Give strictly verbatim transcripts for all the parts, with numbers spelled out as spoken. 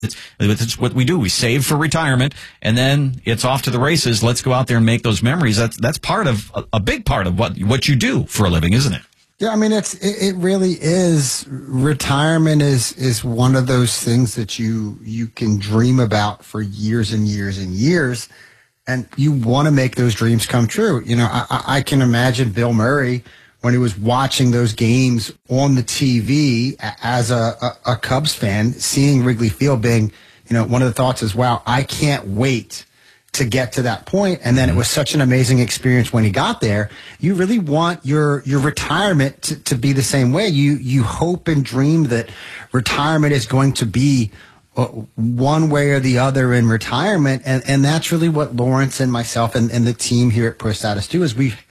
It's, it's what we do. We save for retirement, and then it's off to the races. Let's go out there and make those memories. That's that's part of a, a big part of what what you do for a living, isn't it? Yeah, I mean, it's it, it really is. Retirement is is one of those things that you you can dream about for years and years and years, and you want to make those dreams come true. You know, I, I can imagine Bill Murray when he was watching those games on the T V as a, a, a Cubs fan, seeing Wrigley Field being, you know, one of the thoughts is, wow, I can't wait to get to that point. And then it was such an amazing experience when he got there. You really want your your retirement to, to be the same way. You you hope and dream that retirement is going to be uh, one way or the other in retirement. And, and that's really what Lawrence and myself and, and the team here at ProStatus do, is we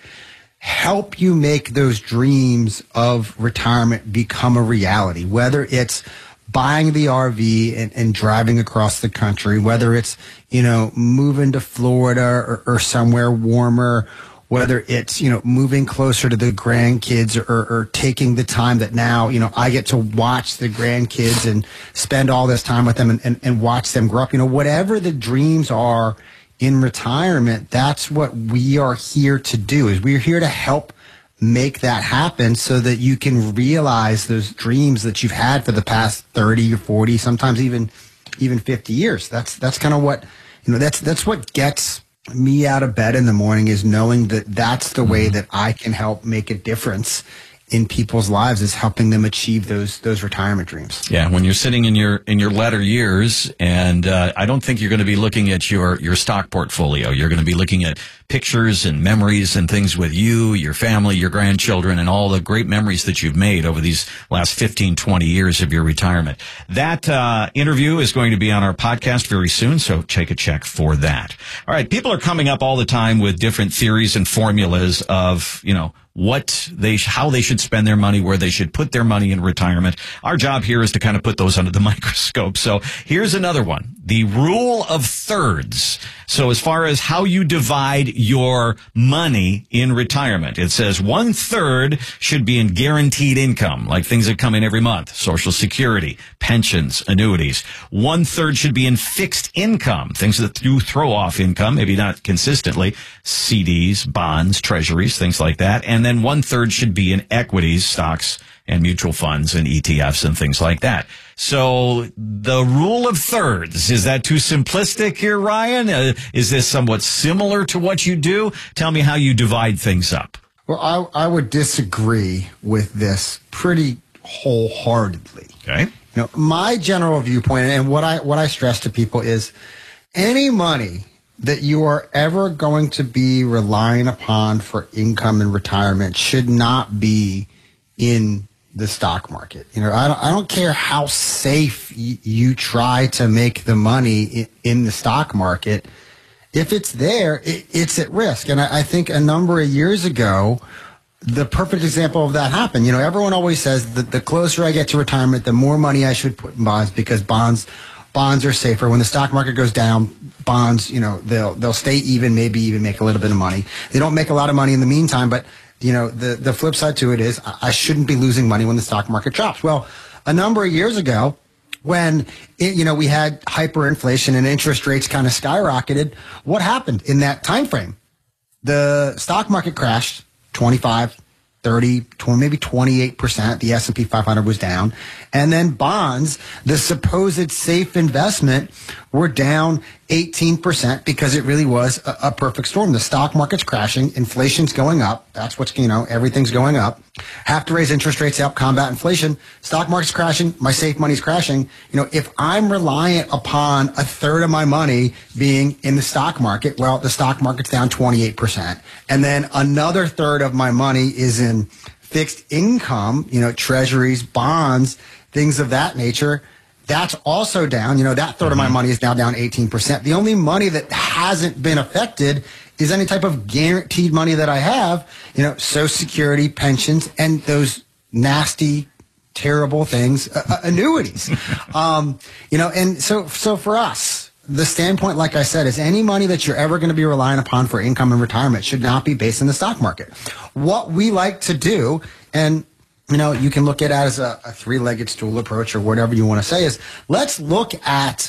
help you make those dreams of retirement become a reality, whether it's buying the R V and, and driving across the country, whether it's, you know, moving to Florida or, or somewhere warmer, whether it's, you know, moving closer to the grandkids or, or taking the time that now, you know, I get to watch the grandkids and spend all this time with them and, and, and watch them grow up. You know, whatever the dreams are in retirement, that's what we are here to do, is we're here to help make that happen so that you can realize those dreams that you've had for the past thirty or forty, sometimes even even fifty years. That's that's kind of what, you know, that's that's what gets me out of bed in the morning, is knowing that that's the way that I can help make a difference in people's lives, is helping them achieve those those retirement dreams. Yeah, when you're sitting in your in your latter years, and uh, I don't think you're going to be looking at your your stock portfolio. You're going to be looking at pictures and memories and things with you, your family, your grandchildren, and all the great memories that you've made over these last fifteen, twenty years of your retirement. That uh, interview is going to be on our podcast very soon, so take a check for that. All right, people are coming up all the time with different theories and formulas of, you know, what they, how they should spend their money, where they should put their money in retirement. Our job here is to kind of put those under the microscope. So here's another one. The rule of thirds. So as far as how you divide your money in retirement, it says one third should be in guaranteed income, like things that come in every month, Social Security, pensions, annuities. One third should be in fixed income, things that do throw off income, maybe not consistently, C Ds, bonds, treasuries, things like that. And then one third should be in equities, stocks, and mutual funds and E T Fs and things like that. So the rule of thirds, is that too simplistic here, Ryan? Uh, is this somewhat similar to what you do? Tell me how you divide things up. Well, I, I would disagree with this pretty wholeheartedly. Okay. You know, my general viewpoint, and what I what I stress to people, is any money that you are ever going to be relying upon for income and retirement should not be in the stock market. You know, I don't, I don't care how safe y- you try to make the money in, in the stock market. If it's there, it, it's at risk. And I, I think a number of years ago, the perfect example of that happened. You know, everyone always says that the closer I get to retirement, the more money I should put in bonds, because bonds bonds are safer. When the stock market goes down, bonds, you know, they'll they'll stay even, maybe even make a little bit of money. They don't make a lot of money in the meantime, but you know, the, the flip side to it is I shouldn't be losing money when the stock market drops. Well, a number of years ago, when, it, you know, we had hyperinflation and interest rates kind of skyrocketed, what happened in that time frame? The stock market crashed twenty-five, thirty, twenty, maybe twenty-eight percent. The S and P five hundred was down. And then bonds, the supposed safe investment, were down eighteen percent, because it really was a, a perfect storm. The stock market's crashing. Inflation's going up. That's what's, you know, everything's going up. Have to raise interest rates to help combat inflation. Stock market's crashing. My safe money's crashing. You know, if I'm reliant upon a third of my money being in the stock market, well, the stock market's down twenty-eight percent. And then another third of my money is in fixed income, you know, treasuries, bonds, things of that nature. That's also down. You know, that third mm-hmm. of my money is now down eighteen percent. The only money that hasn't been affected is any type of guaranteed money that I have, you know, Social Security, pensions, and those nasty, terrible things, uh, annuities. um, you know, and so, so for us, the standpoint, like I said, is any money that you're ever going to be relying upon for income and retirement should not be based in the stock market. What we like to do, and you know, you can look at it as a, a three-legged stool approach or whatever you want to say is let's look at